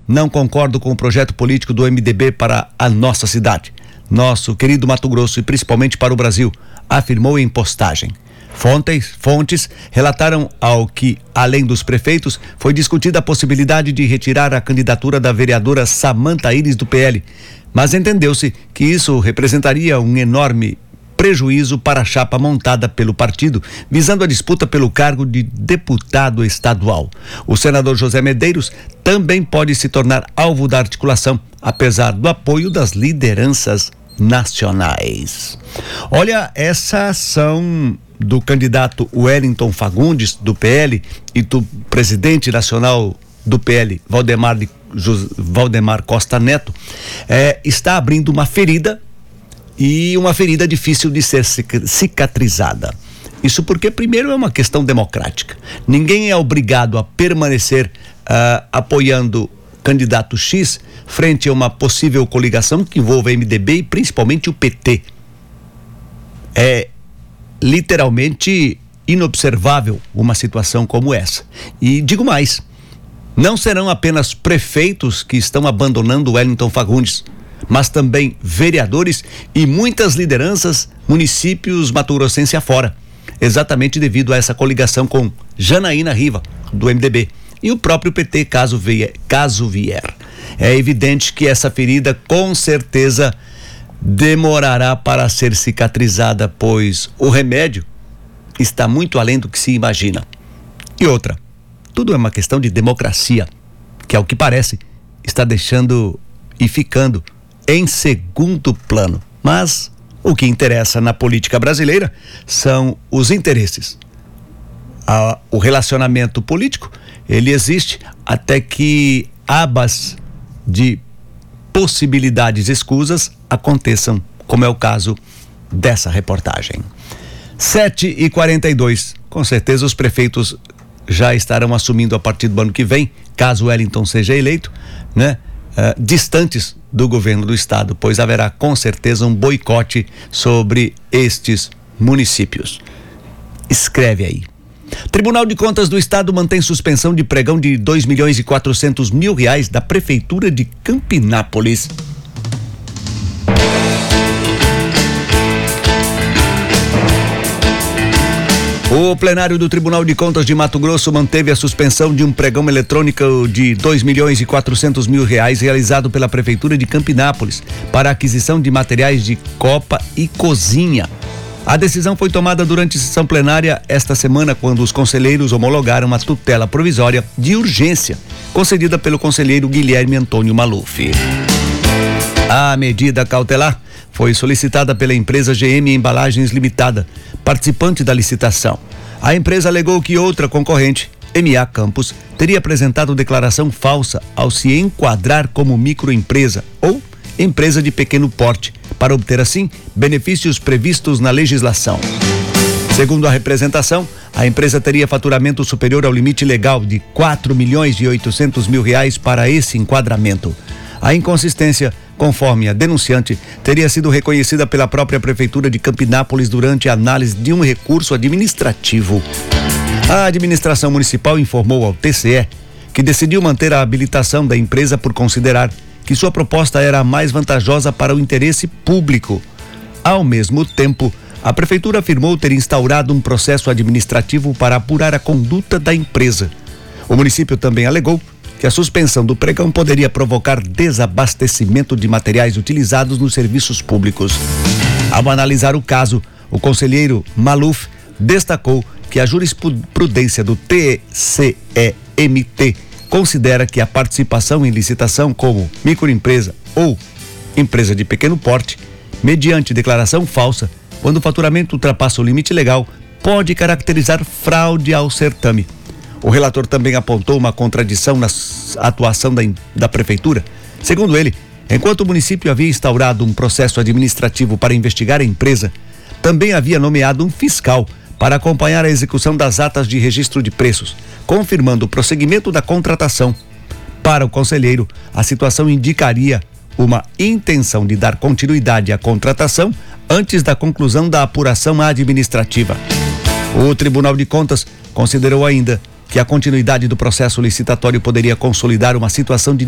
não concordo com o projeto político do MDB para a nossa cidade, nosso querido Mato Grosso e principalmente para o Brasil, afirmou em postagem. Fontes relataram ao que, além dos prefeitos, foi discutida a possibilidade de retirar a candidatura da vereadora Samanta Iris do PL, mas entendeu-se que isso representaria um enorme prejuízo para a chapa montada pelo partido, visando a disputa pelo cargo de deputado estadual. O senador José Medeiros também pode se tornar alvo da articulação, apesar do apoio das lideranças nacionais. Olha, essa ação do candidato Wellington Fagundes, do PL, e do presidente nacional do PL, Valdemar Costa Neto, está abrindo uma ferida, e uma ferida difícil de ser cicatrizada. Isso porque, primeiro, é uma questão democrática. Ninguém é obrigado a permanecer apoiando candidato X frente a uma possível coligação que envolva MDB e principalmente o PT. É literalmente inobservável uma situação como essa. E digo mais, não serão apenas prefeitos que estão abandonando Wellington Fagundes, mas também vereadores e muitas lideranças, municípios mato-grossense afora, exatamente devido a essa coligação com Janaína Riva, do MDB, e o próprio PT, caso vier. É evidente que essa ferida, com certeza, demorará para ser cicatrizada, pois o remédio está muito além do que se imagina. E outra, tudo é uma questão de democracia, que ao que parece, está deixando e ficando em segundo plano. Mas o que interessa na política brasileira são os interesses. O relacionamento político, ele existe até que abas de possibilidades escusas aconteçam, como é o caso dessa reportagem. 7h42, com certeza os prefeitos já estarão assumindo a partir do ano que vem, caso Wellington seja eleito, né? Distantes do governo do estado, pois haverá com certeza um boicote sobre estes municípios. Escreve aí. Tribunal de Contas do Estado mantém suspensão de pregão de R$2.400.000 da Prefeitura de Campinápolis. O plenário do Tribunal de Contas de Mato Grosso manteve a suspensão de um pregão eletrônico de R$2.400.000 realizado pela Prefeitura de Campinápolis para a aquisição de materiais de copa e cozinha. A decisão foi tomada durante sessão plenária esta semana, quando os conselheiros homologaram a tutela provisória de urgência concedida pelo conselheiro Guilherme Antônio Maluf. A medida cautelar foi solicitada pela empresa GM Embalagens Limitada, participante da licitação. A empresa alegou que outra concorrente, MA Campos, teria apresentado declaração falsa ao se enquadrar como microempresa ou empresa de pequeno porte, para obter assim benefícios previstos na legislação. Segundo a representação, a empresa teria faturamento superior ao limite legal de R$4.800.000 para esse enquadramento. A inconsistência, conforme a denunciante, teria sido reconhecida pela própria Prefeitura de Campinápolis durante a análise de um recurso administrativo. A administração municipal informou ao TCE que decidiu manter a habilitação da empresa por considerar que sua proposta era a mais vantajosa para o interesse público. Ao mesmo tempo, a Prefeitura afirmou ter instaurado um processo administrativo para apurar a conduta da empresa. O município também alegou que a suspensão do pregão poderia provocar desabastecimento de materiais utilizados nos serviços públicos. Ao analisar o caso, o conselheiro Maluf destacou que a jurisprudência do TCEMT considera que a participação em licitação como microempresa ou empresa de pequeno porte, mediante declaração falsa, quando o faturamento ultrapassa o limite legal, pode caracterizar fraude ao certame. O relator também apontou uma contradição na atuação da Prefeitura. Segundo ele, enquanto o município havia instaurado um processo administrativo para investigar a empresa, também havia nomeado um fiscal para acompanhar a execução das atas de registro de preços, confirmando o prosseguimento da contratação. Para o conselheiro, a situação indicaria uma intenção de dar continuidade à contratação antes da conclusão da apuração administrativa. O Tribunal de Contas considerou ainda que a continuidade do processo licitatório poderia consolidar uma situação de